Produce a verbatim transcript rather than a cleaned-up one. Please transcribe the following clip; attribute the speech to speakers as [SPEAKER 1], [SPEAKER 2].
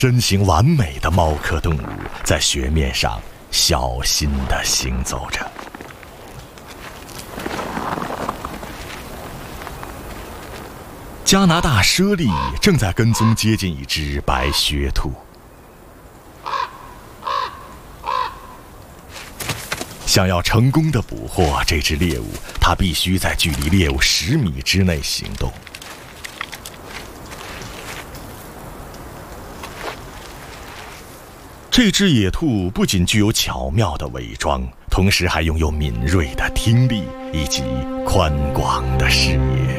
[SPEAKER 1] 身形完美的猫科动物在雪面上小心地行走着。加拿大猞猁正在跟踪接近一只白靴兔。想要成功地捕获这只猎物，它必须在距离猎物十米之内行动。这只野兔不仅具有巧妙的伪装，同时还拥有敏锐的听力以及宽广的视野。